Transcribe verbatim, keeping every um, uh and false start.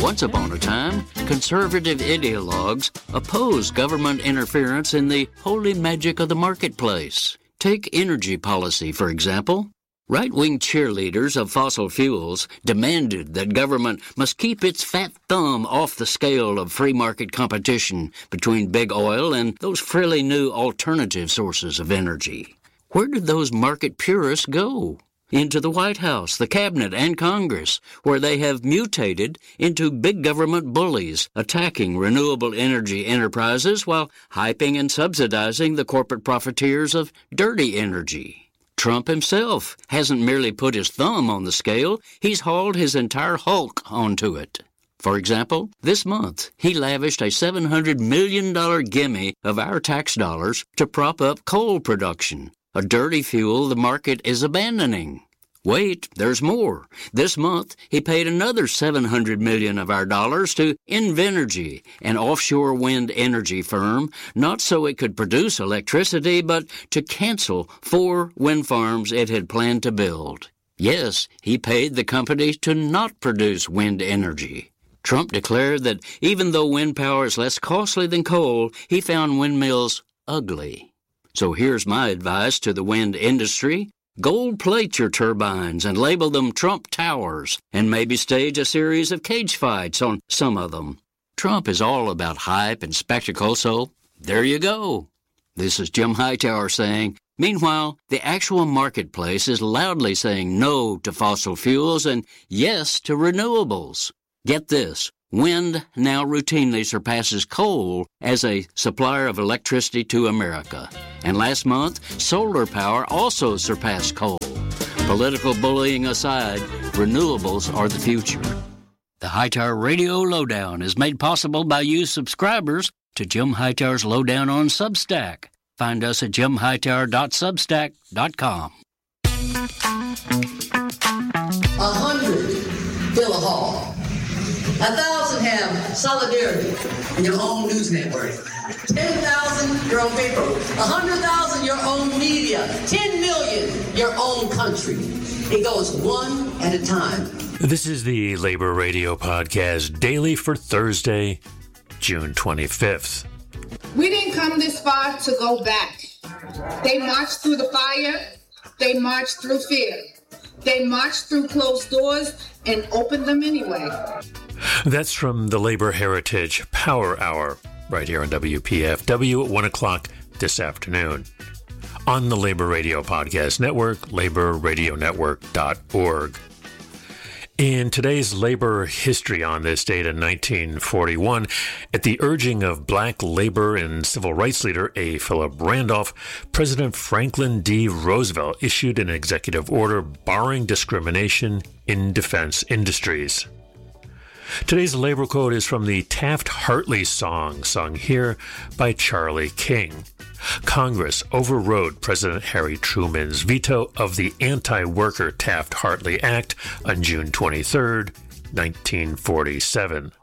Once upon a time, conservative ideologues opposed government interference in the holy magic of the marketplace. Take energy policy, for example. Right-wing cheerleaders of fossil fuels demanded that government must keep its fat thumb off the scale of free market competition between big oil and those frilly new alternative sources of energy. Where did those market purists go? Into the White House, the Cabinet, and Congress, where they have mutated into big government bullies, attacking renewable energy enterprises while hyping and subsidizing the corporate profiteers of dirty energy. Trump himself hasn't merely put his thumb on the scale, he's hauled his entire hulk onto it. For example, this month, he lavished a seven hundred million dollars gimme of our tax dollars to prop up coal production, a dirty fuel the market is abandoning. Wait, there's more. This month, he paid another seven hundred million dollars of our dollars to Invenergy, an offshore wind energy firm, not so it could produce electricity, but to cancel four wind farms it had planned to build. Yes, he paid the company to not produce wind energy. Trump declared that even though wind power is less costly than coal, he found windmills ugly. So here's my advice to the wind industry. Gold plate your turbines and label them Trump Towers, and maybe stage a series of cage fights on some of them. Trump is all about hype and spectacle, so there you go. This is Jim Hightower saying, meanwhile, the actual marketplace is loudly saying no to fossil fuels and yes to renewables. Get this. Wind now routinely surpasses coal as a supplier of electricity to America. And last month, solar power also surpassed coal. Political bullying aside, renewables are the future. The Hightower Radio Lowdown is made possible by you subscribers to Jim Hightower's Lowdown on Substack. Find us at jim hightower dot substack dot com. A hundred fill a hall. A thousand have solidarity in your own news network. Ten thousand your own paper. A hundred thousand your own media. Ten million your own country. It goes one at a time. This is the Labor Radio Podcast daily for Thursday, June twenty-fifth. We didn't come this far to go back. They marched through the fire. They marched through fear. They marched through closed doors and opened them anyway. That's from the Labor Heritage Power Hour, right here on W P F W at one o'clock this afternoon. On the Labor Radio Podcast Network, labor radio network dot org. In today's labor history on this date in nineteen forty-one, at the urging of black labor and civil rights leader A. Philip Randolph, President Franklin D. Roosevelt issued an executive order barring discrimination in defense industries. Today's labor quote is from the Taft-Hartley song, sung here by Charlie King. Congress overrode President Harry Truman's veto of the anti-worker Taft-Hartley Act on June twenty-third, nineteen forty-seven.